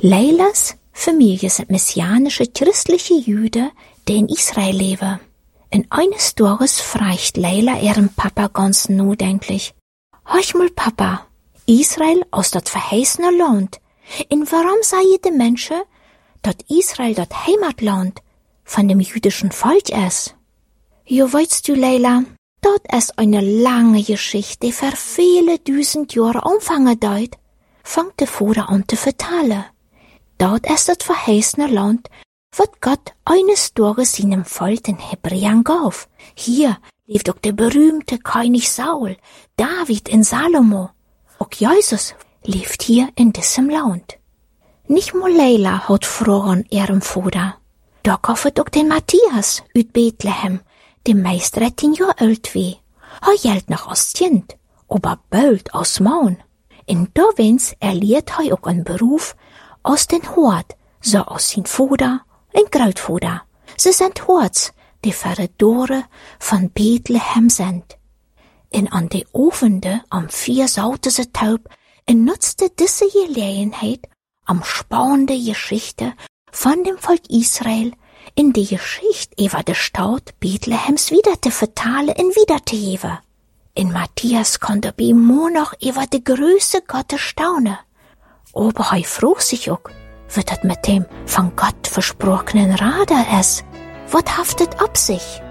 Leilas familie sind messianische christliche Juden, die in Israel leben. En eines Tages fragt Leila ihren Papa ganz nachdenklich: Hörch mal, Papa, Israel aus dat verheißene Land. En warum sagen die Menschen, dat Israel dat Heimatland von dem jüdischen Volk ist? Ja, weißt du, Leila, dat ist eine lange Geschichte, die für viele 1000 Jahre anfangen deut, fängt der Vater an zu vertellen. Dat ist das verheißene Land, wat Gott eines Tages seinem Volk den Hebräern gab. Hier lebt auch der berühmte König Saul, David und Salomo. Auch Jesus lebt hier in diesem Land. Nicht nur Leila hat Fragen ihrem Vater. Da kauft auch den Matthias uit Bethlehem, der meist 13 Jahre alt wie. Er gelt noch als Kind, aber bald als Mann. In Dovins erliert er auch einen Beruf aus den Hort, so aus sein Vater und Grootvader. Sie sind Horts, die Verrädere von Bethlehem sind. Und an die Ofende am 4 saute sie taub und nutzte diese Gelegenheit am spannende Geschichte von dem Volk Israel in die Geschichte über die Stadt Bethlehems wieder zu vertalen und wieder zu geben. In Matthias konnte bei ihm nur noch über die Größe Gottes staunen. Aber er frug sich auch, wird das mit dem von Gott versprochenen Radar ist? Was haftet ab sich?